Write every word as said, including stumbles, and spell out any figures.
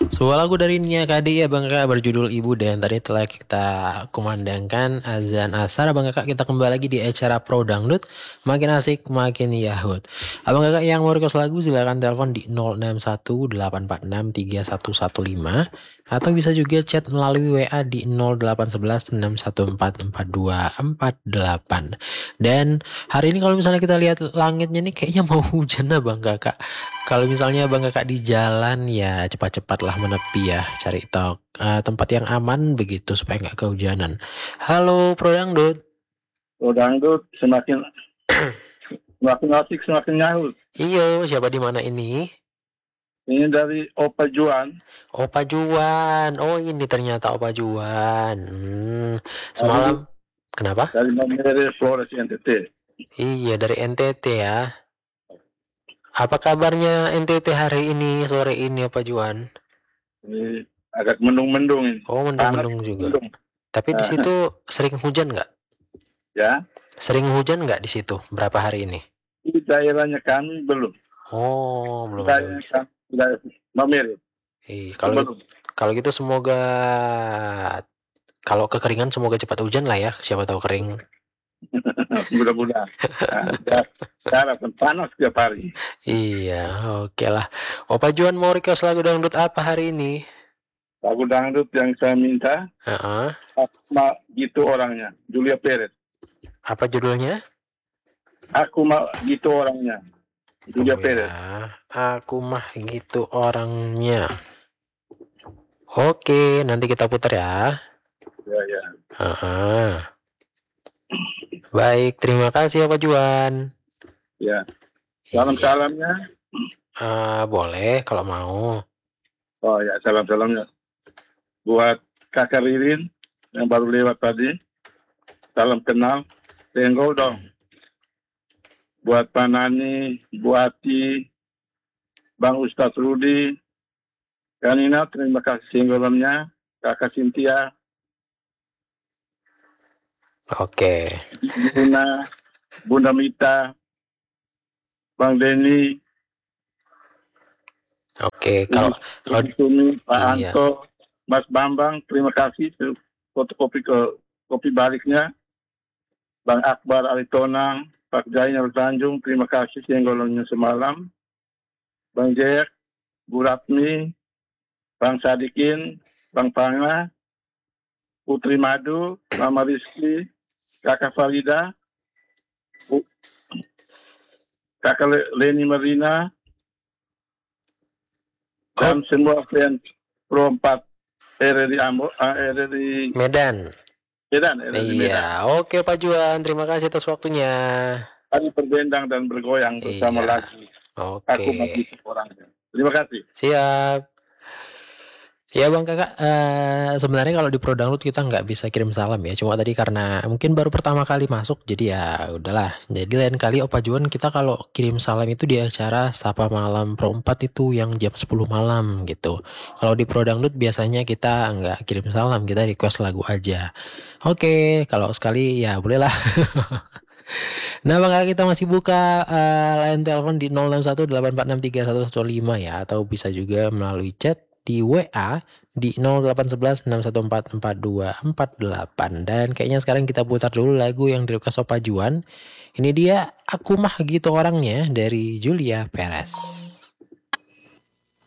Sebuah lagu dari Nia K D ya Bang Kakak berjudul Ibu, dan tadi telah kita kumandangkan azan asar. Bang Kakak, kita kembali lagi di acara Pro Dangdut, makin asik makin yahut. Abang Kakak yang mau request lagu silakan telepon di nol enam satu delapan empat enam tiga satu satu lima atau bisa juga chat melalui W A di nol delapan satu satu enam satu empat empat dua empat delapan. Dan hari ini kalau misalnya kita lihat langitnya nih kayaknya mau hujan lah Bang Kakak. Kalau misalnya Bang Kakak di jalan ya cepat-cepatlah menepi ya, cari tahu uh, tempat yang aman begitu supaya nggak kehujanan. Halo Pro Dangdut. Pro Dangdut semakin semakin asik semakin nyahut. Iyo, siapa di mana ini? Ini dari Opa Juan. Opa Juan. Oh, ini ternyata Opa Juan. Hmm, semalam dari, kenapa? Dari Mamere Flores N T T. Iya, dari N T T ya. Apa kabarnya N T T hari ini, sore ini Opa Juan? Ini agak mendung-mendung ini. Oh, mendung-mendung juga. Mendung. Tapi di situ sering hujan nggak? Ya. Sering hujan nggak di situ? Berapa hari ini? Di daerahnya kami belum. Oh, belum. Daerahnya kami, daerah Mamere. Eh, kalau gitu, kalau gitu semoga kalau kekeringan semoga cepat hujan lah ya. Siapa tahu kering. Mudah-mudahan. Cara panas tiap hari. Iya, oke okay lah. Opa Juan mau request lagu dangdut apa hari ini? Lagu dangdut yang saya minta, uh-uh. Aku mah gitu orangnya, Julia Perez. Apa judulnya? Aku mah gitu orangnya, Julia oh, Perez. Ya. Aku mah gitu orangnya. Oke, nanti kita putar ya. Ya, ya. Uh-uh. Baik, terima kasih Opa Juan. Ya, salam-salamnya. Uh, boleh kalau mau. Oh ya, salam-salamnya buat Kakak Ririn yang baru lewat tadi. Salam kenal, tenggol dong. Buat Pak Nani, Bu Ati, Bang Ustadz Rudi, Kanina, terima kasih singgolannya, Kakak Cynthia. Oke. Okay. Bunda, Bunda Mita, Bang Denny. Oke, okay. kalau kalau Tumi, Pak iya. Anto, Mas Bambang, terima kasih fotokopi ke kopi baliknya. Bang Akbar Alitonang, Pak Jainal Tanjung, terima kasih senggolonnya semalam. Bang Jek, Bu Ratmi, Bang Sadikin, Bang Panga, Putri Madu, Mama Rizky, Kakak Farida, Bu, Kakak Leni Marina, dan semua fans Pro empat R R I Ambo, R R I Medan. Medan, R R I iya, Medan. Oke Pak Juan, terima kasih atas waktunya. Kami berdendang dan bergoyang bersama iya. lagu. Oke. Aku bagi orangnya. Terima kasih. Siap. Ya Bang Kakak, uh, sebenarnya kalau di Pro Dangdut kita nggak bisa kirim salam ya. Cuma tadi karena mungkin baru pertama kali masuk, jadi ya udahlah. Jadi lain kali Opa Juan kita kalau kirim salam itu di acara Sapa Malam Pro empat itu yang jam sepuluh malam gitu. Kalau di Pro Dangdut biasanya kita nggak kirim salam, kita request lagu aja. Oke, kalau sekali ya bolehlah. Nah Bang Kakak, kita masih buka uh, line telepon di nol enam satu delapan empat enam tiga satu satu lima ya. Atau bisa juga melalui chat di W A di nol delapan satu satu enam satu empat empat dua empat delapan. Dan kayaknya sekarang kita putar dulu lagu yang di-request Opa Juan. Ini dia Aku Mah Gitu Orangnya dari Julia Perez.